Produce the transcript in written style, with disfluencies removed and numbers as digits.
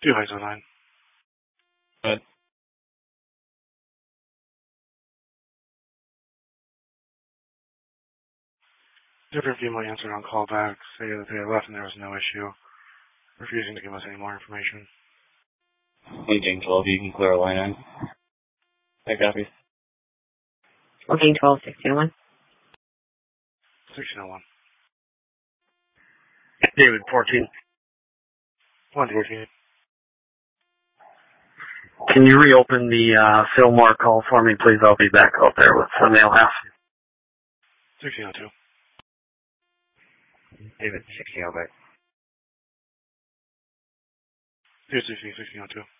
2 Heights 09. Good. Different female answered on call back, say that they had left and there was no issue, refusing to give us any more information. Linking 12, you can clear a line in. I copy. Linking 12, 1601. 1601. David, 14. 114. Can you reopen the Fillmore call for me, please? I'll be back out there with the male half. 1602. David, 16 back. 1602.